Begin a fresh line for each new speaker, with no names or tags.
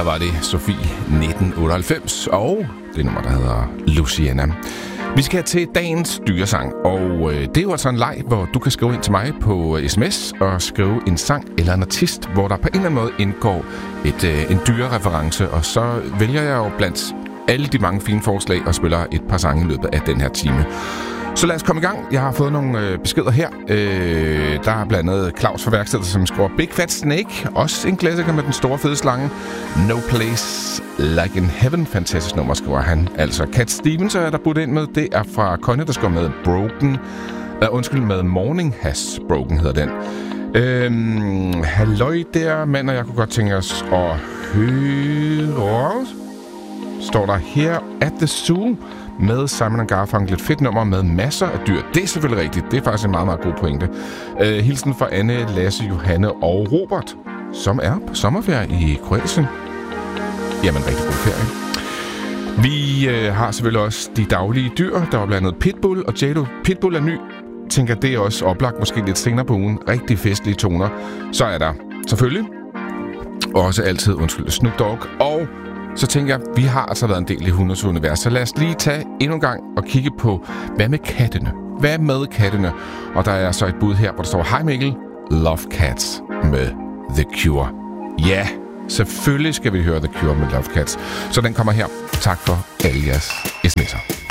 her var det Sofie 1998, og det nummer, der hedder Luciana. Vi skal til dagens dyresang, og det er jo altså en leg, hvor du kan skrive ind til mig på sms og skrive en sang eller en artist, hvor der på en eller anden måde indgår en dyrereference, og så vælger jeg jo blandt alle de mange fine forslag og spiller et par sange i løbet af den her time. Så lad os komme i gang. Jeg har fået nogle beskeder her. Der er blandt andet Claus fra værkstedet, som skriver Big Fat Snake. Også en klassiker med den store fede slange. No Place Like in Heaven. Fantastisk nummer, skriver han. Altså Cat Stevens er der budt ind med. Det er fra Connie, der skriver med Broken. Med Morning Has Broken hedder den. Halløj der, mand, og jeg kunne godt tænke os at høre. Står der her at the Zoo med Simon & Garfunkel. Et fedt nummer med masser af dyr. Det er selvfølgelig rigtigt. Det er faktisk en meget, meget god pointe. Hilsen fra Anne, Lasse, Johanne og Robert, som er på sommerferie i Kroatien. Jamen, rigtig god ferie. Vi har selvfølgelig også de daglige dyr. Der var blandt andet Pitbull og Jado. Pitbull er ny. Tænker, det er også oplagt måske lidt senere på ugen. Rigtig festlige toner. Så er der selvfølgelig også altid, Snoop Dogg. Og så tænker jeg, vi har altså været en del i Hundes univers. Så lad os lige tage endnu en gang og kigge på, hvad med kattene? Hvad med kattene? Og der er så et bud her, hvor der står, hej Mikkel, Love Cats med The Cure. Ja, selvfølgelig skal vi høre The Cure med Love Cats. Så den kommer her. Tak for alle jeres sms'er.